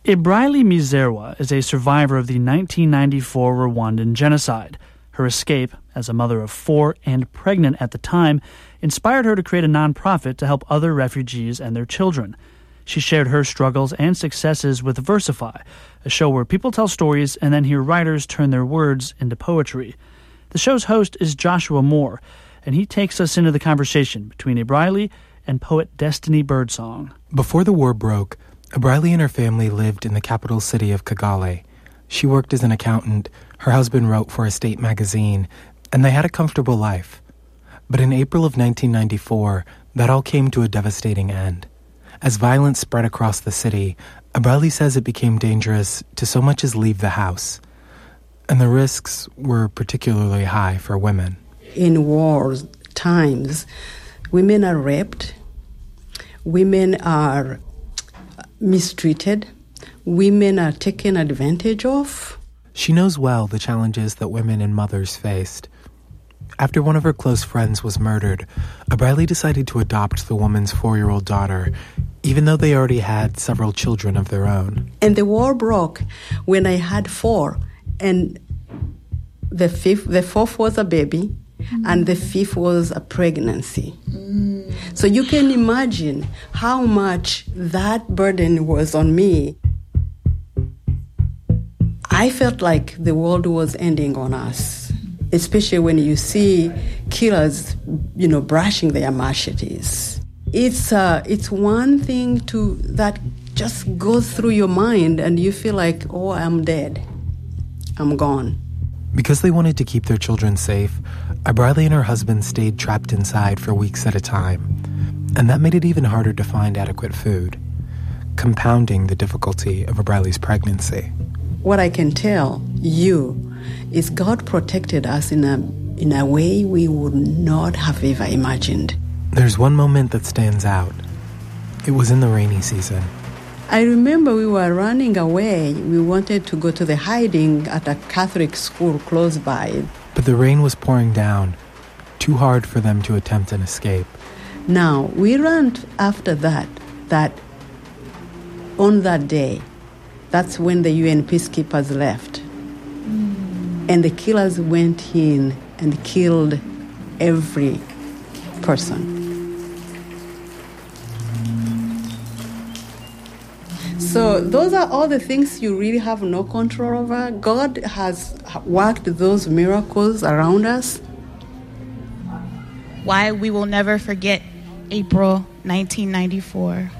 Ibraili Mizerwa is a survivor of the 1994 Rwandan genocide. Her escape, as a mother of 4 and pregnant at the time, inspired her to create a nonprofit to help other refugees and their children. She shared her struggles and successes with Versify, a show where people tell stories and then hear writers turn their words into poetry. The show's host is Joshua Moore, and he takes us into the conversation between Ibraili and poet Destiny Birdsong. Before the war broke, Ibraili and her family lived in the capital city of Kigali. She worked as an accountant, her husband wrote for a state magazine, and they had a comfortable life. But in April of 1994, that all came to a devastating end. As violence spread across the city, Ibraili says it became dangerous to so much as leave the house. And the risks were particularly high for women. In war times, women are raped, women are mistreated, women are taken advantage of. She knows well the challenges that women and mothers faced. After one of her close friends was murdered, Ibraili decided to adopt the woman's 4-year-old daughter, even though they already had several children of their own. And the war broke when I had 4, and the 4th was a baby, and the 5th was a pregnancy. So you can imagine how much that burden was on me. I felt like the world was ending on us, especially when you see killers, brushing their machetes. It's one thing that just goes through your mind, and you feel like, oh, I'm dead. I'm gone. Because they wanted to keep their children safe, Ibraili and her husband stayed trapped inside for weeks at a time. And that made it even harder to find adequate food, compounding the difficulty of Ibraili's pregnancy. What I can tell you is God protected us in a way we would not have ever imagined. There's one moment that stands out. It was in the rainy season. I remember we were running away. We wanted to go to the hiding at a Catholic school close by. But the rain was pouring down, too hard for them to attempt an escape. Now, we ran after that on that day, that's when the UN peacekeepers left. And the killers went in and killed every person. So those are all the things you really have no control over. God has worked those miracles around us. Why we will never forget April 1994.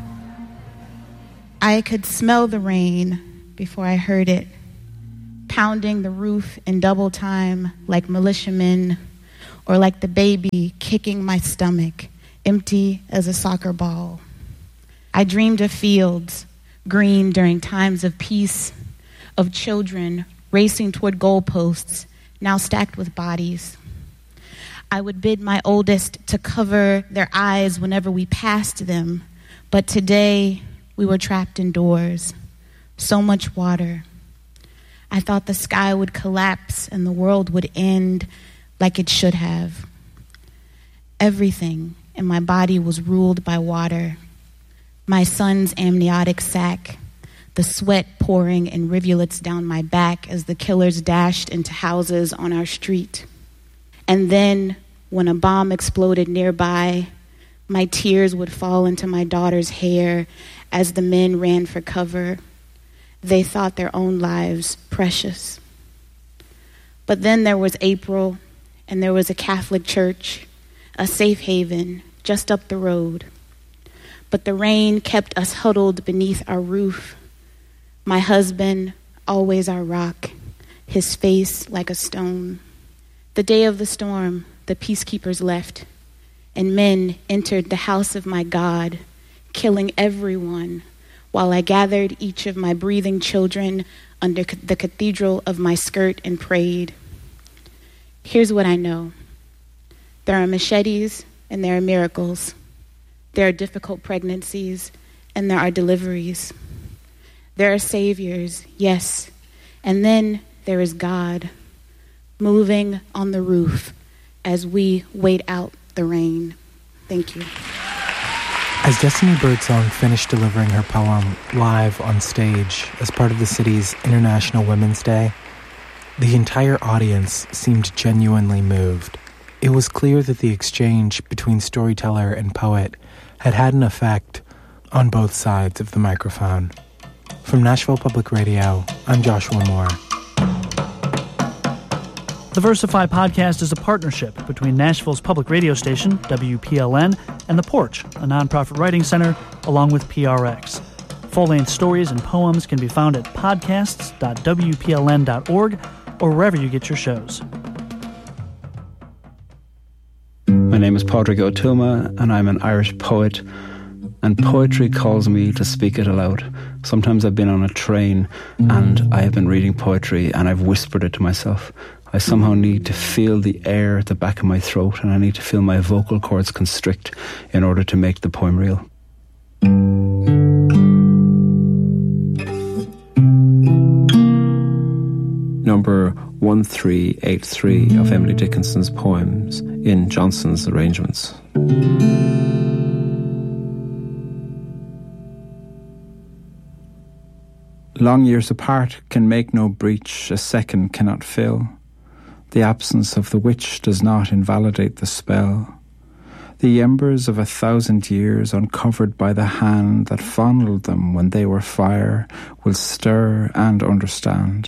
I could smell the rain before I heard it, pounding the roof in double time like militiamen, or like the baby kicking my stomach, empty as a soccer ball. I dreamed of fields, green during times of peace, of children racing toward goalposts, now stacked with bodies. I would bid my oldest to cover their eyes whenever we passed them, but today we were trapped indoors. So much water. I thought the sky would collapse and the world would end like it should have. Everything in my body was ruled by water. My son's amniotic sac, the sweat pouring in rivulets down my back as the killers dashed into houses on our street. And then, when a bomb exploded nearby, my tears would fall into my daughter's hair as the men ran for cover. They thought their own lives precious. But then there was April, and there was a Catholic church, a safe haven just up the road. But the rain kept us huddled beneath our roof. My husband, always our rock, his face like a stone. The day of the storm, the peacekeepers left, and men entered the house of my God, killing everyone, while I gathered each of my breathing children under the cathedral of my skirt and prayed. Here's what I know. There are machetes and there are miracles. There are difficult pregnancies, and there are deliveries. There are saviors, yes, and then there is God, moving on the roof as we wait out the rain. Thank you. As Destiny Birdsong finished delivering her poem live on stage as part of the city's International Women's Day, the entire audience seemed genuinely moved. It was clear that the exchange between storyteller and poet had had an effect on both sides of the microphone. From Nashville Public Radio, I'm Joshua Moore. The Versify podcast is a partnership between Nashville's public radio station, WPLN, and The Porch, a nonprofit writing center, along with PRX. Full-length stories and poems can be found at podcasts.wpln.org or wherever you get your shows. My name is Padraig Ó Tuama, and I'm an Irish poet, and poetry calls me to speak it aloud. Sometimes I've been on a train and I have been reading poetry and I've whispered it to myself. I somehow need to feel the air at the back of my throat, and I need to feel my vocal cords constrict in order to make the poem real. Number 1383 of Emily Dickinson's poems in Johnson's arrangements. Long years apart can make no breach a second cannot fill. The absence of the witch does not invalidate the spell. The embers of 1,000 years uncovered by the hand that fondled them when they were fire will stir and understand.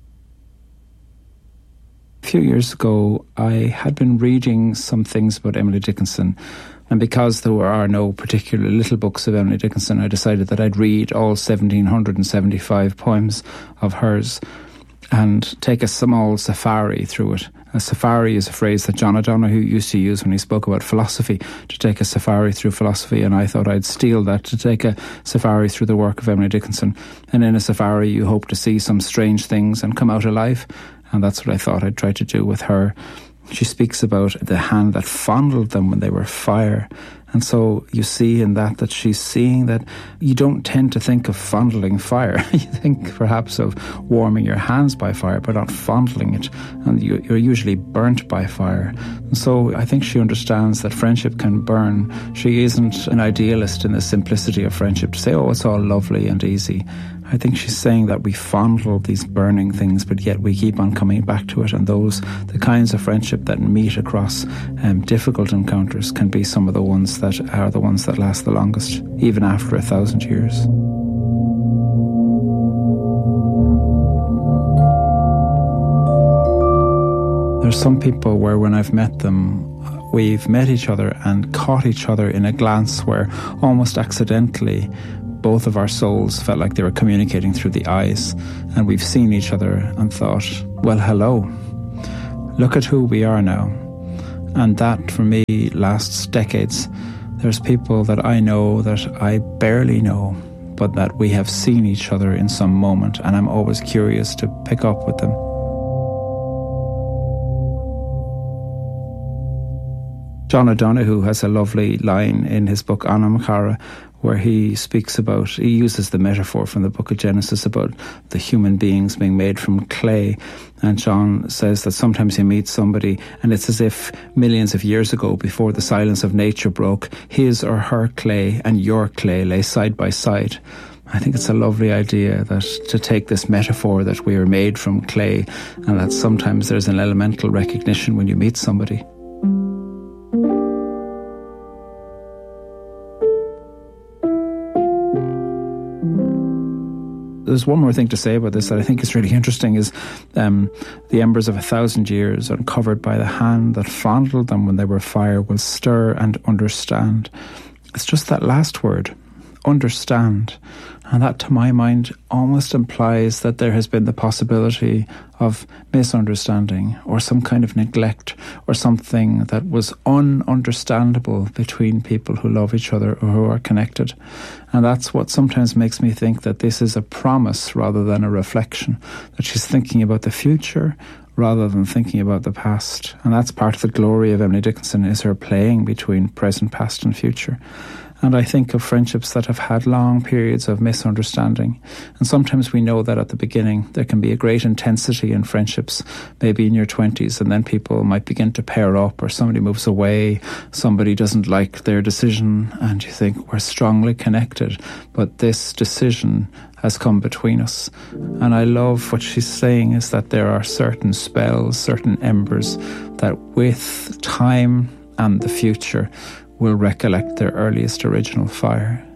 A few years ago, I had been reading some things about Emily Dickinson, and because there are no particular little books of Emily Dickinson, I decided that I'd read all 1,775 poems of hers and take a small safari through it. A safari is a phrase that John O'Donoghue used to use when he spoke about philosophy, to take a safari through philosophy, and I thought I'd steal that, to take a safari through the work of Emily Dickinson. And in a safari you hope to see some strange things and come out alive, and that's what I thought I'd try to do with her. She speaks about the hand that fondled them when they were fire. And so you see in that she's seeing that you don't tend to think of fondling fire. You think perhaps of warming your hands by fire, but not fondling it. And you're usually burnt by fire. And so I think she understands that friendship can burn. She isn't an idealist in the simplicity of friendship to say, oh, it's all lovely and easy. I think she's saying that we fondle these burning things, but yet we keep on coming back to it. And the kinds of friendship that meet across difficult encounters can be some of the ones that are the ones that last the longest, even after 1,000 years. There's some people where when I've met them, we've met each other and caught each other in a glance where almost accidentally both of our souls felt like they were communicating through the eyes, and we've seen each other and thought, well, hello, look at who we are now. And that, for me, lasts decades. There's people that I know that I barely know, but that we have seen each other in some moment, and I'm always curious to pick up with them. John O'Donoghue has a lovely line in his book Anam Cara, where he speaks about, he uses the metaphor from the book of Genesis about the human beings being made from clay. And John says that sometimes you meet somebody and it's as if millions of years ago, before the silence of nature broke, his or her clay and your clay lay side by side. I think it's a lovely idea that to take this metaphor that we are made from clay, and that sometimes there's an elemental recognition when you meet somebody. There's one more thing to say about this that I think is really interesting, is the embers of 1,000 years uncovered by the hand that fondled them when they were fire will stir and understand. It's just that last word, understand. And that, to my mind, almost implies that there has been the possibility of misunderstanding or some kind of neglect or something that was ununderstandable between people who love each other or who are connected. And that's what sometimes makes me think that this is a promise rather than a reflection, that she's thinking about the future rather than thinking about the past. And that's part of the glory of Emily Dickinson, is her playing between present, past and future. And I think of friendships that have had long periods of misunderstanding. And sometimes we know that at the beginning there can be a great intensity in friendships, maybe in your 20s, and then people might begin to pair up, or somebody moves away, somebody doesn't like their decision, and you think we're strongly connected, but this decision has come between us. And I love what she's saying is that there are certain spells, certain embers that with time and the future will recollect their earliest original fire.